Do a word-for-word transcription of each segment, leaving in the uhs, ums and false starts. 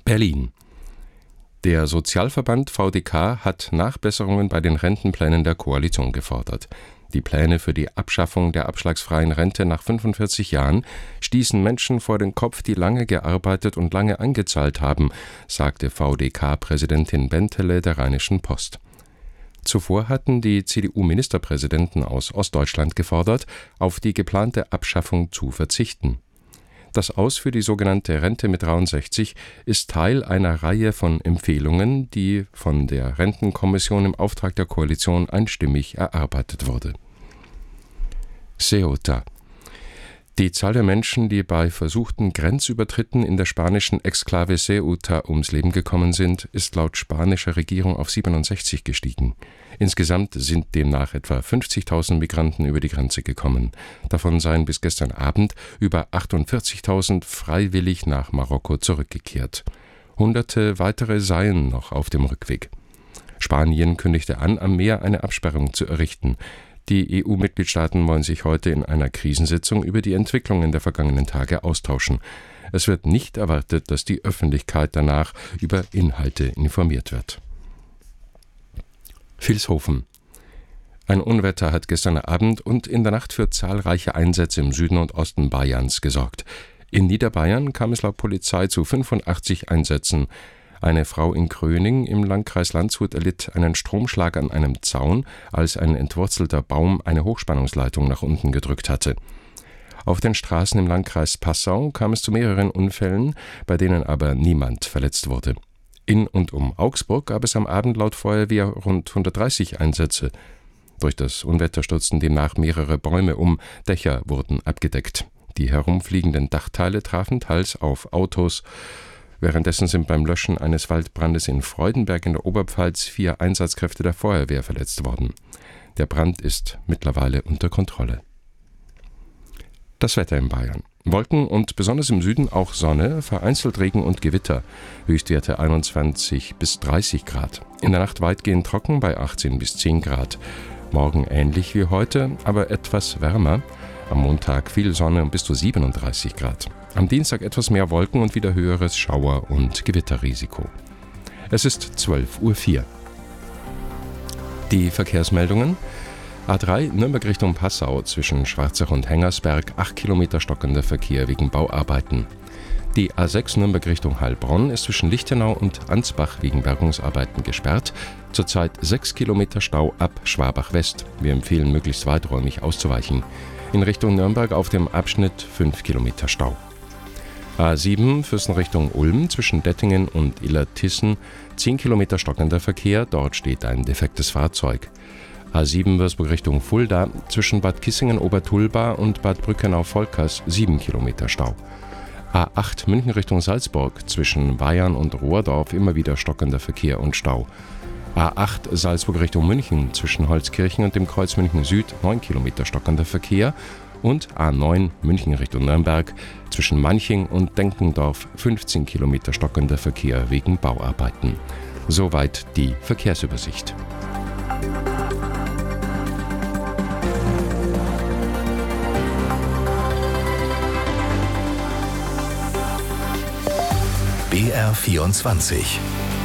Berlin. Der Sozialverband V D K hat Nachbesserungen bei den Rentenplänen der Koalition gefordert. Die Pläne für die Abschaffung der abschlagsfreien Rente nach fünfundvierzig Jahren stießen Menschen vor den Kopf, die lange gearbeitet und lange eingezahlt haben, sagte V D K-Präsidentin Bentele der Rheinischen Post. Zuvor hatten die C D U-Ministerpräsidenten aus Ostdeutschland gefordert, auf die geplante Abschaffung zu verzichten. Das Aus für die sogenannte Rente mit dreiundsechzig ist Teil einer Reihe von Empfehlungen, die von der Rentenkommission im Auftrag der Koalition einstimmig erarbeitet wurde. Ceuta. Die Zahl der Menschen, die bei versuchten Grenzübertritten in der spanischen Exklave Ceuta ums Leben gekommen sind, ist laut spanischer Regierung auf siebenundsechzig gestiegen. Insgesamt sind demnach etwa fünfzigtausend Migranten über die Grenze gekommen. Davon seien bis gestern Abend über achtundvierzigtausend freiwillig nach Marokko zurückgekehrt. Hunderte weitere seien noch auf dem Rückweg. Spanien kündigte an, am Meer eine Absperrung zu errichten. Die E U-Mitgliedstaaten wollen sich heute in einer Krisensitzung über die Entwicklungen der vergangenen Tage austauschen. Es wird nicht erwartet, dass die Öffentlichkeit danach über Inhalte informiert wird. Vilshofen. Ein Unwetter hat gestern Abend und in der Nacht für zahlreiche Einsätze im Süden und Osten Bayerns gesorgt. In Niederbayern kam es laut Polizei zu fünfundachtzig Einsätzen. Eine Frau in Kröning im Landkreis Landshut erlitt einen Stromschlag an einem Zaun, als ein entwurzelter Baum eine Hochspannungsleitung nach unten gedrückt hatte. Auf den Straßen im Landkreis Passau kam es zu mehreren Unfällen, bei denen aber niemand verletzt wurde. In und um Augsburg gab es am Abend laut Feuerwehr rund hundertdreißig Einsätze. Durch das Unwetter stürzten demnach mehrere Bäume um, Dächer wurden abgedeckt. Die herumfliegenden Dachteile trafen teils auf Autos. Währenddessen sind beim Löschen eines Waldbrandes in Freudenberg in der Oberpfalz vier Einsatzkräfte der Feuerwehr verletzt worden. Der Brand ist mittlerweile unter Kontrolle. Das Wetter in Bayern. Wolken und besonders im Süden auch Sonne, vereinzelt Regen und Gewitter. Höchstwerte einundzwanzig bis dreißig Grad. In der Nacht weitgehend trocken bei achtzehn bis zehn Grad. Morgen ähnlich wie heute, aber etwas wärmer. Am Montag viel Sonne und bis zu siebenunddreißig Grad. Am Dienstag etwas mehr Wolken und wieder höheres Schauer- und Gewitterrisiko. Es ist zwölf Uhr vier. Die Verkehrsmeldungen. A drei Nürnberg Richtung Passau zwischen Schwarzach und Hengersberg, acht Kilometer stockender Verkehr wegen Bauarbeiten. Die A sechs Nürnberg Richtung Heilbronn ist zwischen Lichtenau und Ansbach wegen Bergungsarbeiten gesperrt. Zurzeit sechs Kilometer Stau ab Schwabach West. Wir empfehlen, möglichst weiträumig auszuweichen. In Richtung Nürnberg auf dem Abschnitt fünf Kilometer Stau. A sieben Füssen Richtung Ulm zwischen Dettingen und Illertissen, zehn Kilometer stockender Verkehr, dort steht ein defektes Fahrzeug. A sieben Würzburg Richtung Fulda zwischen Bad Kissingen-Obertulba und Bad Brückenau-Volkers, sieben Kilometer Stau. A acht München Richtung Salzburg zwischen Weyarn und Rohrdorf immer wieder stockender Verkehr und Stau. A acht Salzburg Richtung München zwischen Holzkirchen und dem Kreuz München Süd, neun Kilometer stockender Verkehr. Und A neun München Richtung Nürnberg zwischen Manching und Denkendorf, fünfzehn Kilometer stockender Verkehr wegen Bauarbeiten. Soweit die Verkehrsübersicht. B R vierundzwanzig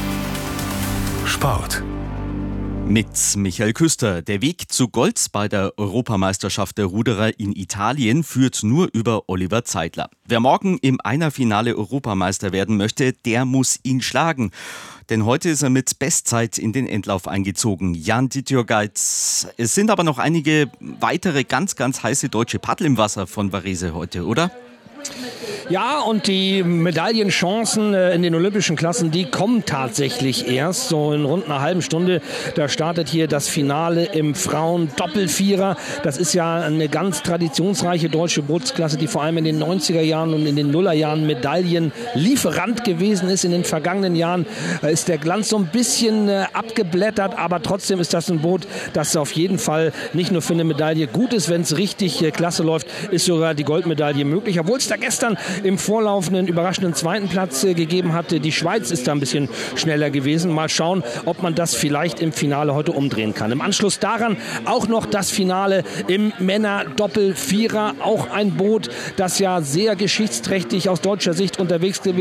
Sport. Mit Michael Küster. Der Weg zu Gold bei der Europameisterschaft der Ruderer in Italien führt nur über Oliver Zeidler. Wer morgen im Einerfinale Europameister werden möchte, der muss ihn schlagen. Denn heute ist er mit Bestzeit in den Endlauf eingezogen. Jan-Didier Geitz. Es sind aber noch einige weitere ganz, ganz heiße deutsche Paddel im Wasser von Varese heute, oder? Ja, und die Medaillenchancen in den olympischen Klassen, die kommen tatsächlich erst so in rund einer halben Stunde. Da startet hier das Finale im Frauen-Doppelvierer. Das ist ja eine ganz traditionsreiche deutsche Bootsklasse, die vor allem in den neunziger Jahren und in den Nullerjahren Medaillenlieferant gewesen ist. In den vergangenen Jahren ist der Glanz so ein bisschen abgeblättert, aber trotzdem ist das ein Boot, das auf jeden Fall nicht nur für eine Medaille gut ist, wenn es richtig klasse läuft, ist sogar die Goldmedaille möglich. Obwohl es da gestern im Vorlauf einen überraschenden zweiten Platz äh, gegeben hatte. Die Schweiz ist da ein bisschen schneller gewesen. Mal schauen, ob man das vielleicht im Finale heute umdrehen kann. Im Anschluss daran auch noch das Finale im Männer-Doppel-Vierer. Auch ein Boot, das ja sehr geschichtsträchtig aus deutscher Sicht unterwegs gewesen